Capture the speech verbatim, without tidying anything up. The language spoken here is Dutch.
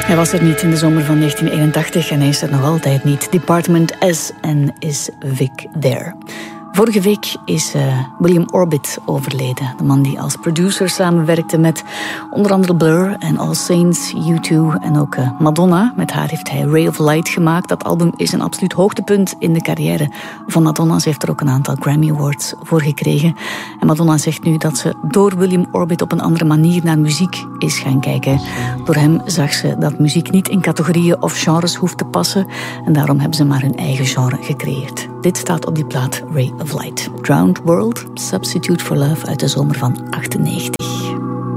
Hij was er niet in de zomer van negentien eenentachtig en hij is er nog altijd niet. Department S en is Vic there. Vorige week is uh, William Orbit overleden. De man die als producer samenwerkte met onder andere Blur en All Saints, U twee en ook uh, Madonna. Met haar heeft hij Ray of Light gemaakt. Dat album is een absoluut hoogtepunt in de carrière van Madonna. Ze heeft er ook een aantal Grammy Awards voor gekregen. En Madonna zegt nu dat ze door William Orbit op een andere manier naar muziek is gaan kijken. Door hem zag ze dat muziek niet in categorieën of genres hoeft te passen. En daarom hebben ze maar hun eigen genre gecreëerd. Dit staat op die plaat Ray of Light. Drowned World, Substitute for Love uit de zomer van achtennegentig.